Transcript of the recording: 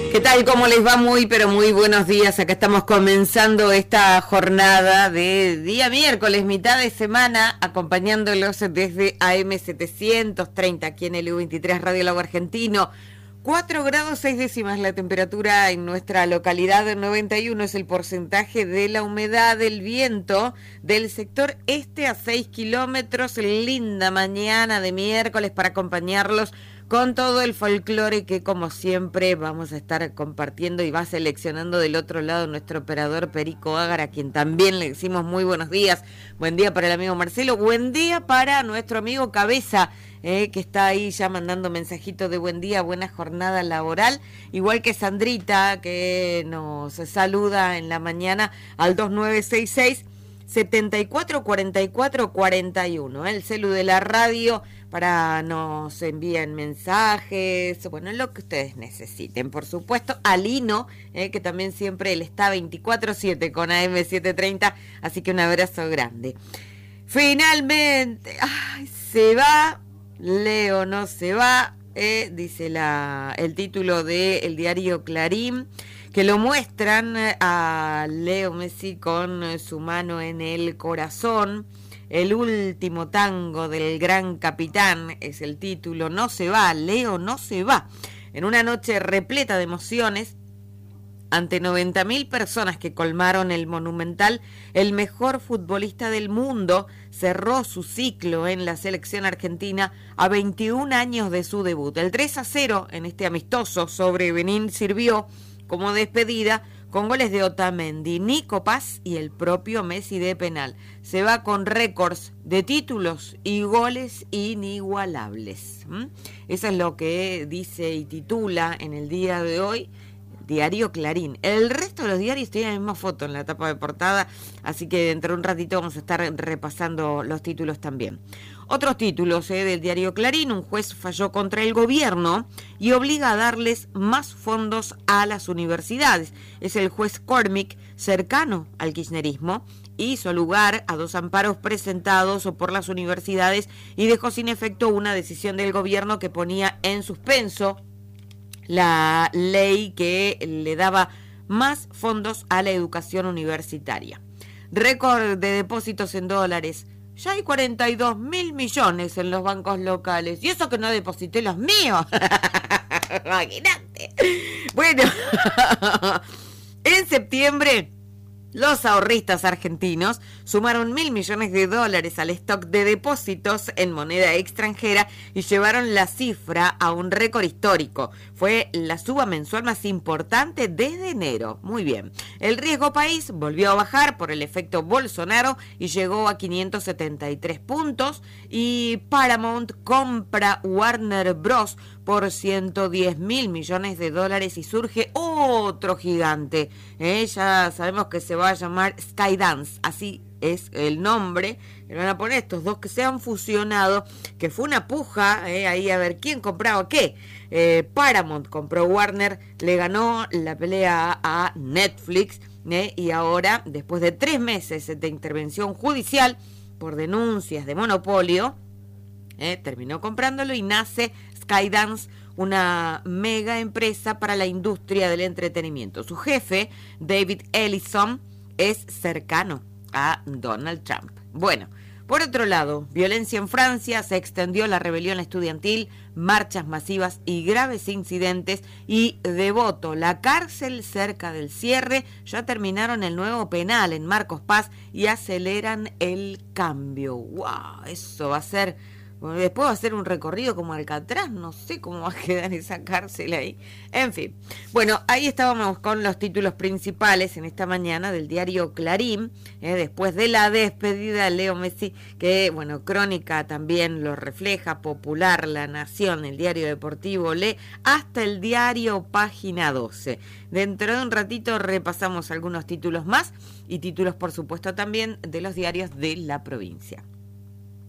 ¿Qué tal? ¿Cómo les va? Muy, pero muy buenos días. Acá estamos comenzando esta jornada de día miércoles, mitad de semana, acompañándolos desde AM730, aquí en el U23 Radio Lago Argentino. 4 grados 6 décimas la temperatura en nuestra localidad, 91 es el porcentaje de la humedad del viento del sector este a 6 kilómetros. Linda mañana de miércoles para acompañarlos con todo el folclore que, como siempre, vamos a estar compartiendo y va seleccionando del otro lado nuestro operador Perico Ágara, a quien también le decimos muy buenos días. Buen día para el amigo Marcelo, buen día para nuestro amigo Cabeza, que está ahí ya mandando mensajitos de buen día, buena jornada laboral, igual que Sandrita, que nos saluda en la mañana al 2966 744441, el celu de la radio, para nos envíen mensajes, bueno, lo que ustedes necesiten. Por supuesto, a Lino, que también siempre él está 24/7 con AM730, así que un abrazo grande. Finalmente, se va, Leo no se va, dice el título del diario Clarín, que lo muestran a Leo Messi con su mano en el corazón. El último tango del gran capitán es el título. No se va, Leo no se va. En una noche repleta de emociones, ante 90.000 personas que colmaron el Monumental, el mejor futbolista del mundo cerró su ciclo en la selección argentina a 21 años de su debut. El 3-0 en este amistoso sobre Benín sirvió como despedida con goles de Otamendi, Nico Paz y el propio Messi de penal. Se va con récords de títulos y goles inigualables. Eso es lo que dice y titula en el día de hoy Diario Clarín. El resto de los diarios tienen la misma foto en la tapa de portada, así que dentro de un ratito vamos a estar repasando los títulos también. Otros títulos del Diario Clarín: un juez falló contra el gobierno y obliga a darles más fondos a las universidades. Es el juez Cormick, cercano al kirchnerismo, hizo lugar a 2 amparos presentados por las universidades y dejó sin efecto una decisión del gobierno que ponía en suspenso la ley que le daba más fondos a la educación universitaria. Récord de depósitos en dólares. Ya hay 42.000 millones en los bancos locales. Y eso que no deposité los míos. Imagínate. Bueno, en septiembre, los ahorristas argentinos sumaron 1.000 millones de dólares al stock de depósitos en moneda extranjera y llevaron la cifra a un récord histórico. Fue la suba mensual más importante desde enero. Muy bien. El riesgo país volvió a bajar por el efecto Bolsonaro y llegó a 573 puntos. Y Paramount compra Warner Bros. Por 110.000 millones de dólares y surge otro gigante. Ya sabemos que se va a llamar Skydance, así es el nombre que van a poner estos dos que se han fusionado, que fue una puja ahí a ver quién compraba qué. Paramount compró Warner, le ganó la pelea a Netflix, y ahora, después de 3 meses de intervención judicial por denuncias de monopolio, terminó comprándolo y nace Skydance, una mega empresa para la industria del entretenimiento. Su jefe, David Ellison, es cercano a Donald Trump. Bueno, por otro lado, violencia en Francia, se extendió la rebelión estudiantil, marchas masivas y graves incidentes, y Devoto, la cárcel cerca del cierre, ya terminaron el nuevo penal en Marcos Paz y aceleran el cambio. ¡Wow! Eso va a ser... Bueno, después va a hacer un recorrido como Alcatraz, no sé cómo va a quedar esa cárcel ahí. En fin, bueno, ahí estábamos con los títulos principales en esta mañana del diario Clarín, después de la despedida de Leo Messi, que, bueno, Crónica también lo refleja, Popular, La Nación, el diario deportivo lee, hasta el diario Página 12. Dentro de un ratito repasamos algunos títulos más y títulos, por supuesto, también de los diarios de la provincia.